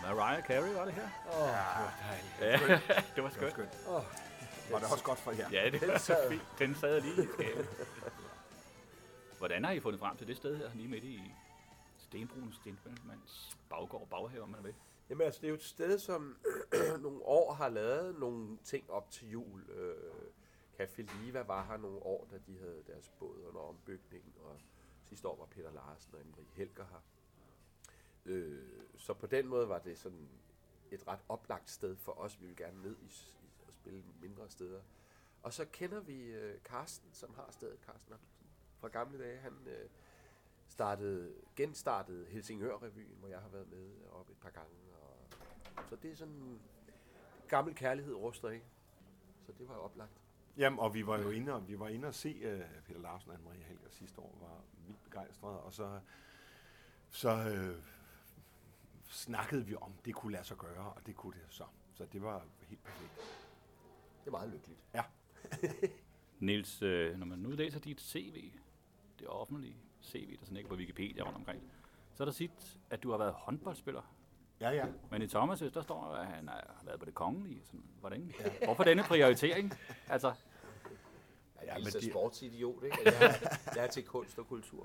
Mariah Carey var det her? Det var dejligt. Ja, det var skønt. Var det også godt for jer? Ja, det var så fint. Den sad lige i skabet. Hvordan har I fundet frem til det sted her, lige midt i Stenbrugens Gentleman's baghave, om man vil? Jamen altså, det er jo et sted, som nogle år har lavet nogle ting op til jul. Café Liva var her nogle år, da de havde deres båd under ombygning, og sidste år var Peter Larsen og Anne-Marie Helger her. Så på den måde var det sådan et ret oplagt sted for os. Vi vil gerne ned og spille mindre steder. Og så kender vi Carsten, som har stedet, Carsten Andersen, fra gamle dage. Han genstartede Helsingør-revyen, hvor jeg har været med op et par gange. Så det er sådan gammel kærlighed ruster, ikke? Så det var oplagt. Jamen, og vi var jo inde og se Peter Larsen og Anne-Marie Helger sidste år, var vildt begejstrede, og så snakkede vi om, det kunne lade sig gøre, og det kunne det så. Så det var helt perfekt. Det er meget lykkeligt. Ja. Niels, når man nu læser dit CV, det offentlige CV, der sådan ikke på Wikipedia rundt omkring, så er der sit, at du har været håndboldspiller. Ja. Men i Thomas' der står, at han har været på det kongelige. Sådan, hvordan? Ja. Hvorfor denne prioritering? Altså, jeg er så sportsidiot, ikke? Jeg er til kunst og kultur.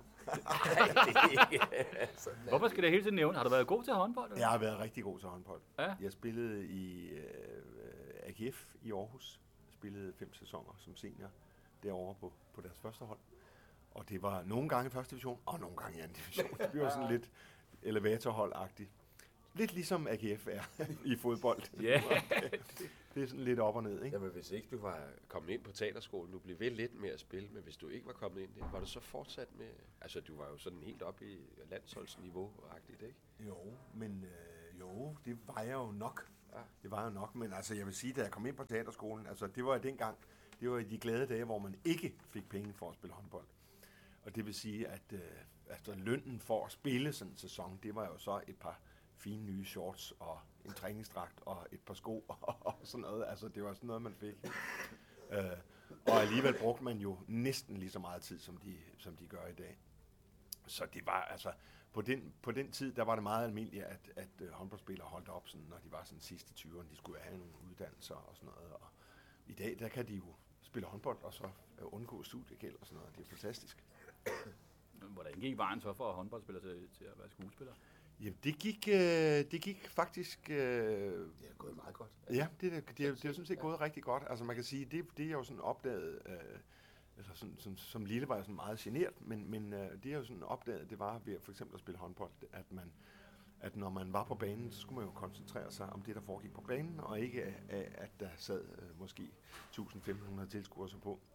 Hvorfor skal det hele tiden nævne? Har du været god til håndbold? Eller? Jeg har været rigtig god til håndbold. Ja. Jeg spillede i AGF i Aarhus. Jeg spillede 5 sæsoner som senior derovre på deres første hold. Og det var nogle gange i første division, og nogle gange i anden division. Det var sådan lidt elevatorhold-agtigt. Lidt ligesom AGF er i fodbold. Ja. Det er sådan lidt op og ned, ikke? Jamen, hvis ikke du var kommet ind på teaterskolen, du blev ved lidt med at spille, men hvis du ikke var kommet ind der, var du så fortsat med... Altså, du var jo sådan helt oppe i landsholdsniveau-agtigt, ikke? Jo, men det var jeg jo nok. Ja. Det var jo nok, men altså, jeg vil sige, da jeg kom ind på teaterskolen, altså, det var dengang, det var i de glade dage, hvor man ikke fik penge for at spille håndbold. Og det vil sige, at lønnen for at spille sådan en sæson, det var jo så et par fine nye shorts og en træningsdragt og et par sko og sådan noget. Altså, det var sådan noget, man fik. Og alligevel brugte man jo næsten lige så meget tid, som de gør i dag. Så det var altså, på den tid, der var det meget almindeligt, at håndboldspillere holdt op, sådan, når de var sådan sidste 20'erne, de skulle have nogle uddannelser og sådan noget. Og i dag, der kan de jo spille håndbold og så undgå studiegæld og sådan noget. Det er fantastisk. Hvordan gik vejen så for håndboldspiller til at være skuespiller? Jamen, det gik faktisk... Det er gået meget godt. Ja, det er sådan set gået rigtig godt. Altså, man kan sige, det er jo sådan opdaget... altså, som lille var jeg sådan meget genert, men det er jo sådan opdaget, det var ved for eksempel at spille håndbold, at når man var på banen, så skulle man jo koncentrere sig om det, der foregik på banen, og ikke at der sad måske 1.500 tilskuere så på.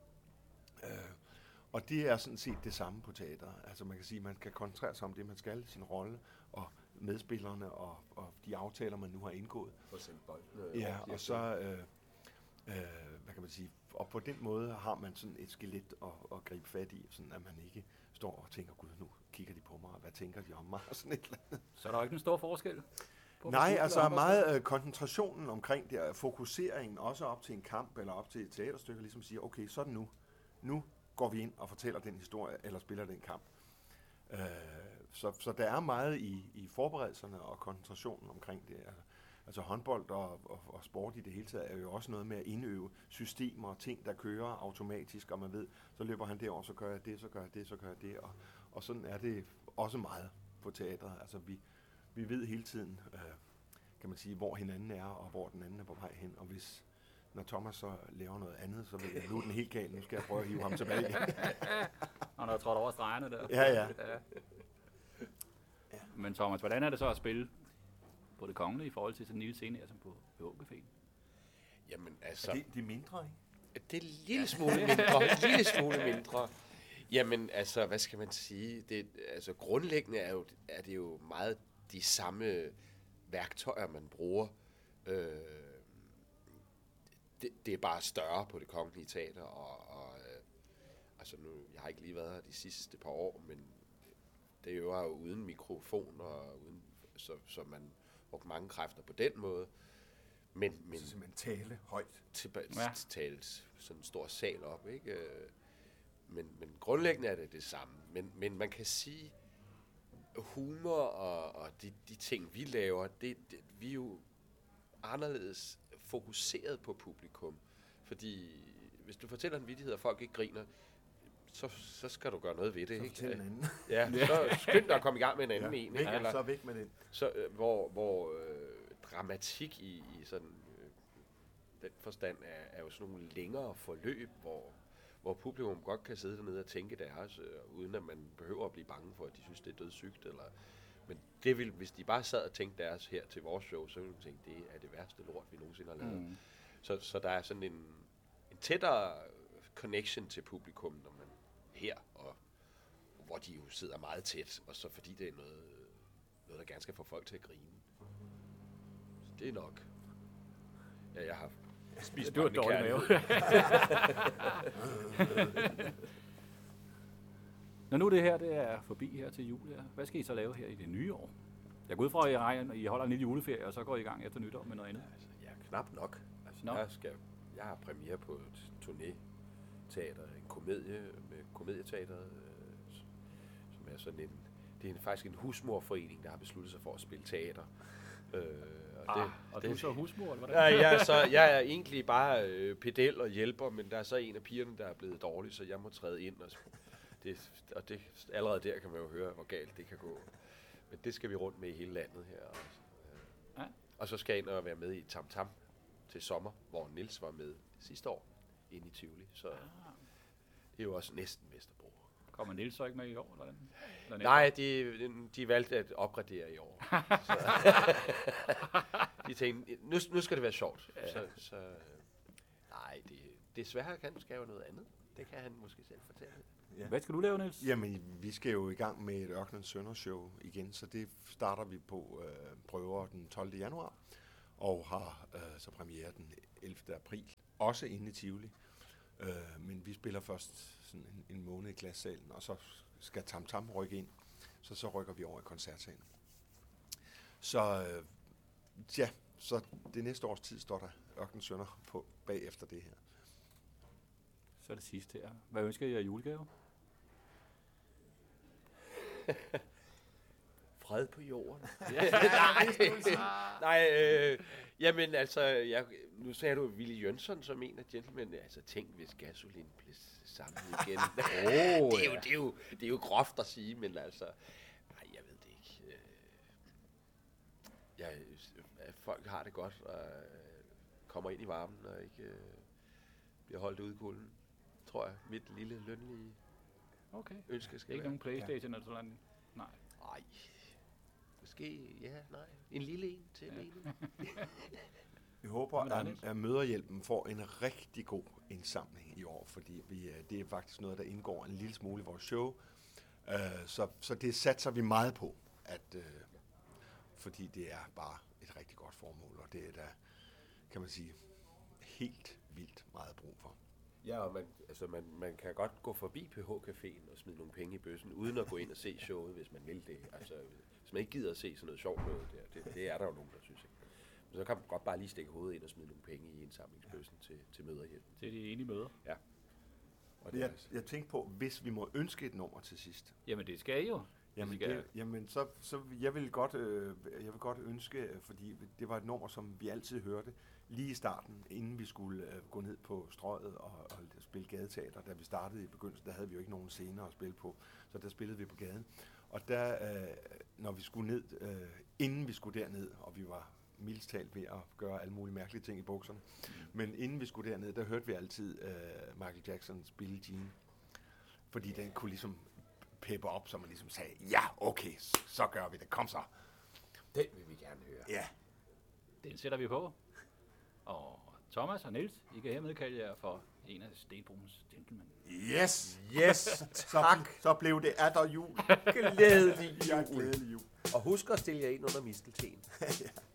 Og det er sådan set det samme på teater. Altså man kan sige, at man kan koncentrere sig om det, man skal, sin rolle, og medspillerne, og de aftaler, man nu har indgået. For eksempel boldene. Ja, og så, hvad kan man sige, og på den måde har man sådan et skelet at gribe fat i, sådan at man ikke står og tænker, gud, nu kigger de på mig, og hvad tænker de om mig, og sådan et eller andet. Så er der jo ikke en stor forskel? Nej, altså meget koncentrationen omkring det, fokuseringen også op til en kamp, eller op til et teaterstykke, ligesom siger, okay, så er det nu. Nu går vi ind og fortæller den historie, eller spiller den kamp. Så der er meget i forberedelserne og koncentrationen omkring det. Altså håndbold og sport i det hele taget er jo også noget med at indøve systemer og ting, der kører automatisk, og man ved, så løber han derover, så gør jeg det, så gør jeg det, så gør jeg det. Og sådan er det også meget på teatret. Altså vi ved hele tiden, kan man sige, hvor hinanden er, og hvor den anden er på vej hen. Og når Thomas så laver noget andet, så vil jeg nu den helt galt. Nu skal jeg prøve at hive ham tilbage igen. Og når jeg trådte over stregerne der. Ja. Men Thomas, hvordan er det så at spille på det kongelige i forhold til sådan en lille scene, som på Caféen? Jamen altså... Det er mindre, ikke? Det er en lille smule mindre. Jamen altså, hvad skal man sige? Altså grundlæggende er det jo meget de samme værktøjer, man bruger. Det er bare større på det kongelige teater, og altså nu, jeg har ikke lige været her de sidste par år, men det er jo uden mikrofon, og uden, så man bruger mange kræfter på den måde. Men så simpelthen tale højt. Tale sådan en stor sal op, ikke? Men grundlæggende er det samme. Men man kan sige, humor og de ting, vi laver, vi er jo anderledes fokuseret på publikum. Fordi hvis du fortæller en vittighed, og folk ikke griner, så skal du gøre noget ved det. Så ikke? fortæl en anden. Ja, så skynd dig at komme i gang med en anden en. Væk, Ikke? Eller, så væk med den. så, hvor dramatik i sådan den forstand er jo sådan nogle længere forløb, hvor publikum godt kan sidde dernede og tænke deres, uden at man behøver at blive bange for, at de synes, det er dødssygt. Men det vil, hvis de bare sad og tænkte deres her til vores show, så ville de tænke, det er det værste lort, vi nogensinde har lavet. Så der er sådan en tættere connection til publikum, når man her, og hvor de jo sidder meget tæt, og så fordi det er noget der gerne skal få folk til at grine. Så det er nok. Ja, jeg har spist Du har dårlig mave. Når nu det her det er forbi her til jul, hvad skal I så lave her i det nye år? Jeg går ud fra, at I holder en lille juleferie, og så går I i gang efter nytår med noget andet. Altså, jeg er knap nok. Altså, jeg har premiere på et turnéteater, en komedie med komedieteateret, som er sådan en... Det er faktisk en husmorforening, der har besluttet sig for at spille teater. Og du er så husmor, eller hvordan? Ja, jeg er egentlig bare pedel og hjælper, men der er så en af pigerne, der er blevet dårlig, så jeg må træde ind. Og det allerede der kan man jo høre, hvor galt det kan gå. Men det skal vi rundt med i hele landet her. Og så skal jeg ind og være med i Tam Tam til sommer, hvor Niels var med sidste år inde i Tivoli. Så det er jo også næsten Vesterbro. Kommer Niels så ikke med i år? Eller Nej, de valgte at opgradere i år. De tænkte, nu skal det være sjovt. Ja. Nej, desværre skal jo noget andet. Det kan han måske selv fortælle. Ja. Hvad skal du lave, Niels? Jamen, vi skal jo i gang med et Ørkenens Sønner show igen, så det starter vi på prøver den 12. januar, og har så premiere den 11. april, også inde i Tivoli. Men vi spiller først sådan en måned i glassalen, og så skal Tam Tam rykke ind, så rykker vi over i koncertsalen. Så så det næste års tid står der Ørkenens Sønner på bagefter det her. Så er det sidste her. Hvad ønsker I af julegave? Fred på jorden. Jamen altså, nu sagde du Willy Jønsson som en af gentlemen. Altså tænk, hvis gasolin blev sammen igen. Det er jo groft at sige, men altså, nej, jeg ved det ikke. Folk har det godt og kommer ind i varmen og ikke bliver holdt ude i kulden. Tror jeg, mit lille lønlige ønske skal ikke være. nogen Playstation eller sådan. Nej. Nej. Måske, nej. En lille en til en. Jeg håber, at Mødrehjælpen får en rigtig god indsamling i år, fordi det er faktisk noget, der indgår en lille smule i vores show. Så det satser vi meget på, fordi det er bare et rigtig godt formål, og det er der, kan man sige, helt vildt meget brug for. Ja, og man kan godt gå forbi PH-caféen og smide nogle penge i bøssen, uden at gå ind og se showet, hvis man vil det. Altså, hvis man ikke gider at se sådan noget sjovt noget der, det er der jo nogen, der synes ikke. Men så kan man godt bare lige stikke hovedet ind og smide nogle penge i indsamlingsbøssen til Mødrehjælpen. Til de enige møder. Ja. Og jeg tænkte på, hvis vi må ønske et nummer til sidst. Jamen det skal I jo. Jamen, så jeg vil godt ønske, fordi det var et nummer, som vi altid hørte lige i starten, inden vi skulle gå ned på Strøget og spille gadeteater. Da vi startede i begyndelsen, der havde vi jo ikke nogen scener at spille på, så der spillede vi på gaden. Og der, når vi skulle ned, inden vi skulle derned, og vi var mildest talt ved at gøre alle mulige mærkelige ting i bukserne, men inden vi skulle derned, der hørte vi altid Michael Jacksons Billie Jean, fordi den kunne ligesom peppe op, så man ligesom sagde, ja, okay, så gør vi det, kom så. Den vil vi gerne høre. Ja. Den sætter vi på. Og Thomas og Niels, I kan hermed kalde jer for en af Stenbroens gentlemen. Yes, tak. Så blev det atter jul. Glædelig jul. Glædelig jul. Og husk at stille jer ind under mistelten. Ja.